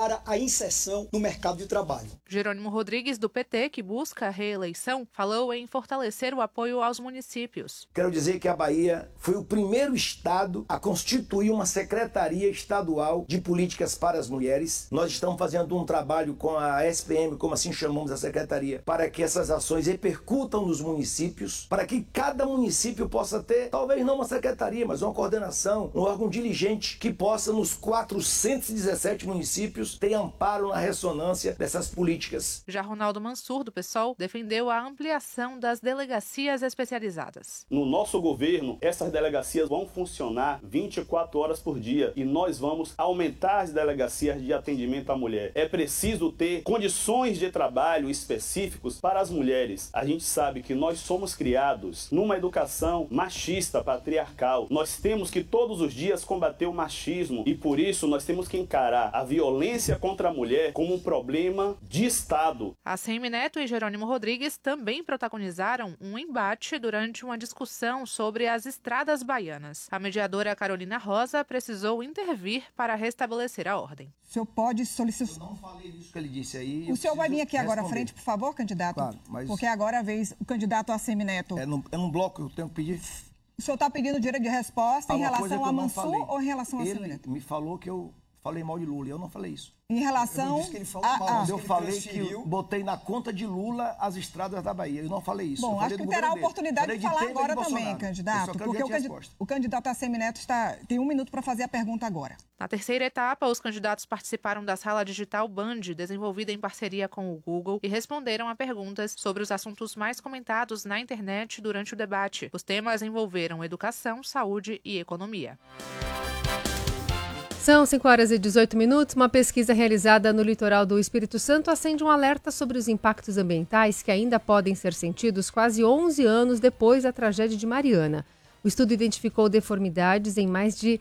para a inserção no mercado de trabalho. Jerônimo Rodrigues, do PT, que busca a reeleição, falou em fortalecer o apoio aos municípios. Quero dizer que a Bahia foi o primeiro estado a constituir uma Secretaria Estadual de Políticas para as Mulheres. Nós estamos fazendo um trabalho com a SPM, como assim chamamos a secretaria, para que essas ações repercutam nos municípios, para que cada município possa ter, talvez não uma secretaria, mas uma coordenação, um órgão diligente que possa, nos 417 municípios, ter amparo na ressonância dessas políticas. Já Ronaldo Mansur, do PSOL, defendeu a ampliação das delegacias especializadas. No nosso governo, essas delegacias vão funcionar 24 horas por dia e nós vamos aumentar as delegacias de atendimento à mulher. É preciso ter condições de trabalho específicos para as mulheres. A gente sabe que nós somos criados numa educação machista, patriarcal. Nós temos que todos os dias combater o machismo e por isso nós temos que encarar a violência contra a mulher como um problema de Estado. ACM Neto e Jerônimo Rodrigues também protagonizaram um embate durante uma discussão sobre as estradas baianas. A mediadora Carolina Rosa precisou intervir para restabelecer a ordem. O senhor pode solicitar... Eu não falei isso que ele disse aí. O senhor vai vir aqui agora à frente, por favor, candidato? Claro, mas... Porque agora é a vez o candidato ACM Neto. É num bloco que eu tenho que pedir... O senhor está pedindo direito de resposta em relação a Mansur ou em relação a ACM Neto? Ele me falou que eu falei mal de Lula, eu não falei isso. Em relação... Eu não disse que ele falou mal, eu falei que eu botei na conta de Lula as estradas da Bahia. Eu não falei isso. Bom, acho que terá a oportunidade de falar agora também, candidato. Porque o candidato ACM Neto tem 1 minuto para fazer a pergunta agora. Na terceira etapa, os candidatos participaram da Sala Digital Band, desenvolvida em parceria com o Google, e responderam a perguntas sobre os assuntos mais comentados na internet durante o debate. Os temas envolveram educação, saúde e economia. São 5h18. Uma pesquisa realizada no litoral do Espírito Santo acende um alerta sobre os impactos ambientais que ainda podem ser sentidos quase 11 anos depois da tragédia de Mariana. O estudo identificou deformidades em mais de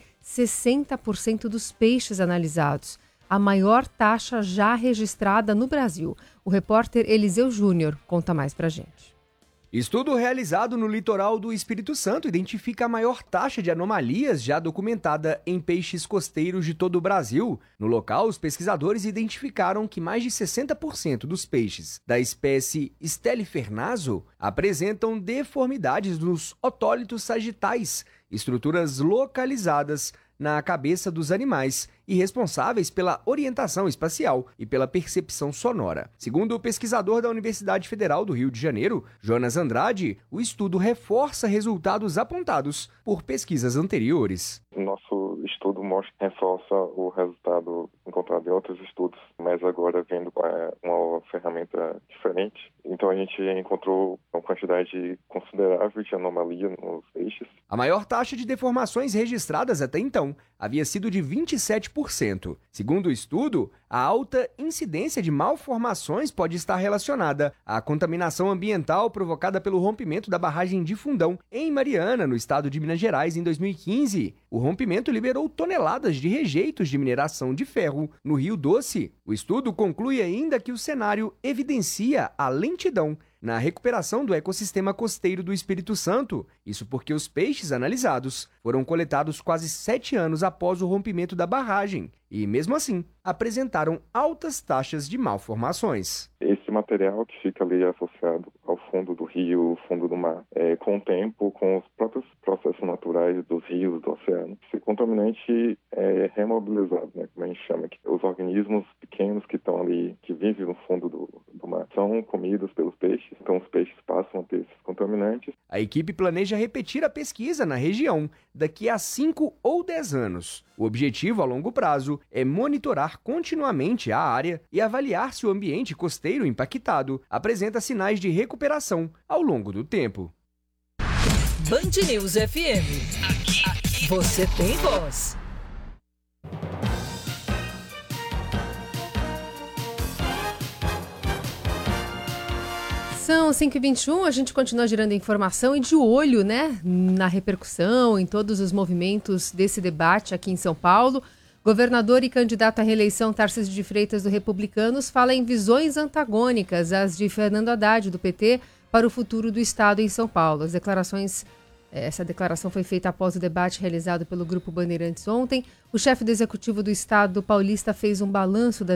60% dos peixes analisados, a maior taxa já registrada no Brasil. O repórter Eliseu Júnior conta mais pra gente. Estudo realizado no litoral do Espírito Santo identifica a maior taxa de anomalias já documentada em peixes costeiros de todo o Brasil. No local, os pesquisadores identificaram que mais de 60% dos peixes da espécie Stelifernaso apresentam deformidades nos otólitos sagitais, estruturas localizadas na cabeça dos animais e responsáveis pela orientação espacial e pela percepção sonora. Segundo o pesquisador da Universidade Federal do Rio de Janeiro, Jonas Andrade, o estudo reforça resultados apontados por pesquisas anteriores. O nosso estudo reforça o resultado encontrado em outros estudos, mas agora vendo uma ferramenta diferente. Então a gente encontrou uma quantidade considerável de anomalia nos peixes. A maior taxa de deformações registradas até então havia sido de 27%. Segundo o estudo, a alta incidência de malformações pode estar relacionada à contaminação ambiental provocada pelo rompimento da barragem de Fundão, em Mariana, no estado de Minas Gerais, em 2015. O rompimento liberou toneladas de rejeitos de mineração de ferro no Rio Doce. O estudo conclui ainda que o cenário evidencia a lentidão na recuperação do ecossistema costeiro do Espírito Santo. Isso porque os peixes analisados foram coletados quase 7 anos após o rompimento da barragem e, mesmo assim, apresentaram altas taxas de malformações. Esse material que fica ali associado ao fundo do rio, fundo do mar, com o tempo, com os próprios processos naturais dos rios, do oceano, esse contaminante é remobilizado, né, como a gente chama aqui. Os organismos pequenos que estão ali, que vivem no fundo do mar, são comidos pelos peixes, então os peixes passam a ter esses contaminantes. A equipe planeja repetir a pesquisa na região daqui a 5 ou 10 anos. O objetivo a longo prazo é monitorar continuamente a área e avaliar se o ambiente costeiro impactado apresenta sinais de recuperação ao longo do tempo. Band News FM. Aqui você tem voz. São 5h21, a gente continua gerando informação e de olho, né, na repercussão, em todos os movimentos desse debate aqui em São Paulo. Governador e candidato à reeleição Tarcísio de Freitas, do Republicanos, fala em visões antagônicas às de Fernando Haddad, do PT, para o futuro do Estado em São Paulo. Essa declaração foi feita após o debate realizado pelo Grupo Bandeirantes ontem. O chefe do Executivo do Estado paulista fez um balanço da